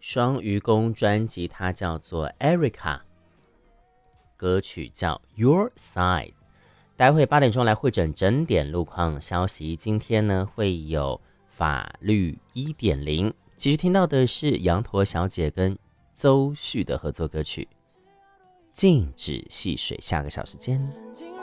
双鱼公专辑，它叫做 Erica， 歌曲叫 Your Side。待会8点钟来会诊整点路况消息。今天呢会有法律 1.0， 继续听到的是羊驼小姐跟邹旭的合作歌曲《禁止戏水》。下个小时间。